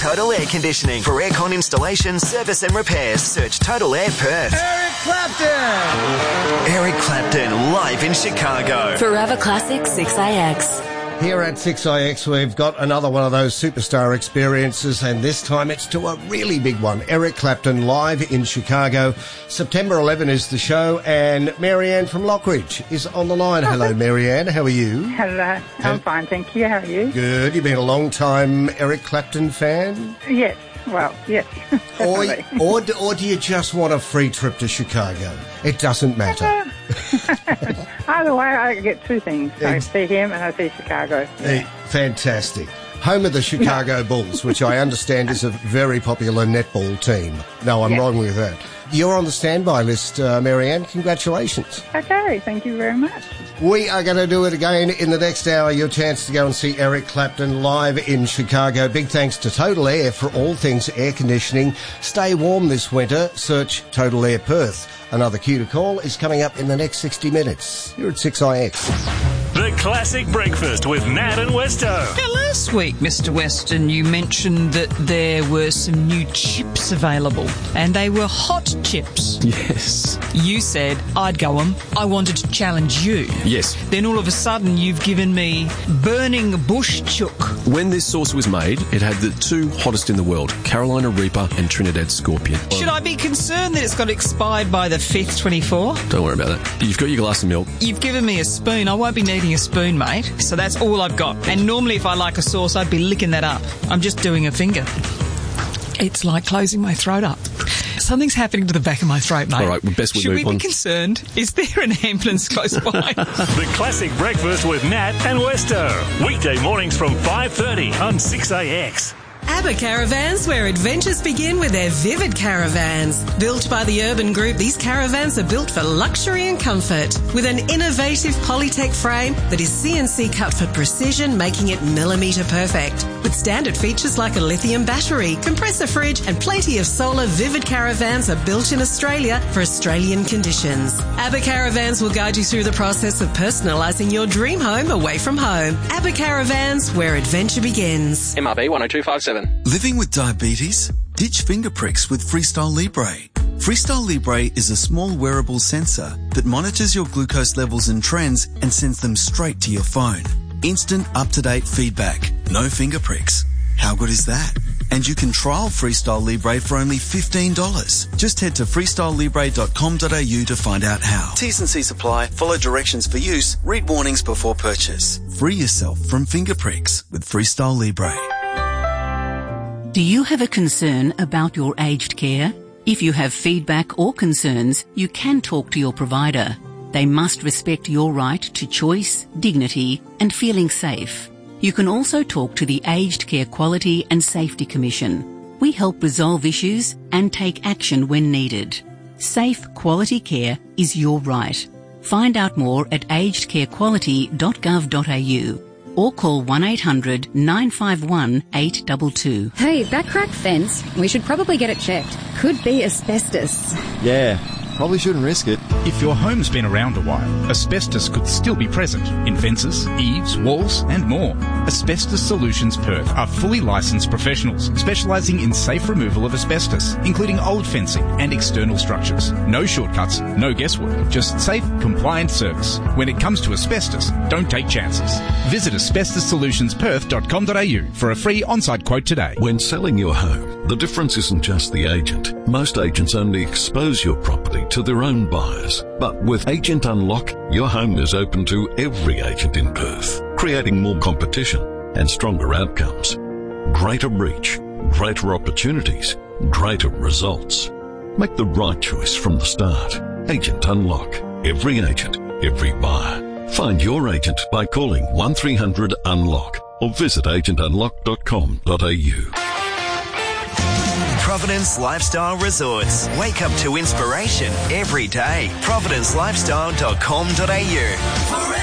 Total Air Conditioning. For aircon installation, service and repairs, search Total Air Perth. Eric Clapton! Eric Clapton, live in Chicago. Forever Classic 6AX. Here at 6IX, we've got another one of those superstar experiences, and this time it's to a really big one. Eric Clapton live in Chicago. September 11 is the show, and Marianne from Lockridge is on the line. Hello, Marianne. How are you? Hello. I'm fine, thank you. How are you? Good. You've been a long-time Eric Clapton fan? Yes. Well, yes. or do you just want a free trip to Chicago? It doesn't matter. Either way, I get two things. I see him and I see Chicago. Yeah. Fantastic. Home of the Chicago Bulls, which I understand is a very popular netball team. No, I'm wrong with that. You're on the standby list, Marianne. Congratulations. Okay, thank you very much. We are going to do it again in the next hour. Your chance to go and see Eric Clapton live in Chicago. Big thanks to Total Air for all things air conditioning. Stay warm this winter. Search Total Air Perth. Another cue to call is coming up in the next 60 minutes. You're at 6IX. The Classic Breakfast with Nat and Westo. Now, last week, Mr. Weston, you mentioned that there were some new chips available, and they were hot chips. Yes. You said, I'd go 'em. I wanted to challenge you. Yes. Then all of a sudden, you've given me burning bush chook. When this sauce was made, it had the two hottest in the world, Carolina Reaper and Trinidad Scorpion. Should I be concerned that it's got expired by the 5th, 24? Don't worry about that. You've got your glass of milk. You've given me a spoon. I won't be needing a spoon, mate. So that's all I've got. And normally if I like a sauce, I'd be licking that up. I'm just doing a finger. It's like closing my throat up. Something's happening to the back of my throat, mate. All right, well, best we Should move we on. be concerned? Is there an ambulance close by? The Classic Breakfast with Nat and Westo. Weekday mornings from 5:30 on 6AX. ABBA Caravans, where adventures begin with their Vivid Caravans. Built by the Urban Group, these caravans are built for luxury and comfort. With an innovative Polytech frame that is CNC cut for precision, making it millimetre perfect. With standard features like a lithium battery, compressor fridge and plenty of solar, Vivid Caravans are built in Australia for Australian conditions. ABBA Caravans will guide you through the process of personalising your dream home away from home. ABBA Caravans, where adventure begins. MRB 10257. Living with diabetes? Ditch finger pricks with Freestyle Libre. Freestyle Libre is a small wearable sensor that monitors your glucose levels and trends and sends them straight to your phone. Instant, up-to-date feedback. No finger pricks. How good is that? And you can trial Freestyle Libre for only $15. Just head to freestylelibre.com.au to find out how. T's and C's apply. Follow directions for use. Read warnings before purchase. Free yourself from finger pricks with Freestyle Libre. Do you have a concern about your aged care? If you have feedback or concerns, you can talk to your provider. They must respect your right to choice, dignity, and feeling safe. You can also talk to the Aged Care Quality and Safety Commission. We help resolve issues and take action when needed. Safe, quality care is your right. Find out more at agedcarequality.gov.au. or call 1-800 951 822. Hey, that cracked fence, we should probably get it checked. Could be asbestos. Yeah, probably shouldn't risk it. If your home's been around a while, asbestos could still be present in fences, eaves, walls and more. Asbestos Solutions Perth are fully licensed professionals specialising in safe removal of asbestos, including old fencing and external structures. No shortcuts, no guesswork, just safe, compliant service. When it comes to asbestos, don't take chances. Visit asbestossolutionsperth.com.au for a free on-site quote today. When selling your home, the difference isn't just the agent. Most agents only expose your property to their own buyers. But with Agent Unlock, your home is open to every agent in Perth, creating more competition and stronger outcomes. Greater reach, greater opportunities, greater results. Make the right choice from the start. Agent Unlock. Every agent, every buyer. Find your agent by calling 1300 UNLOCK or visit agentunlock.com.au. Providence Lifestyle Resorts. Wake up to inspiration every day. providencelifestyle.com.au.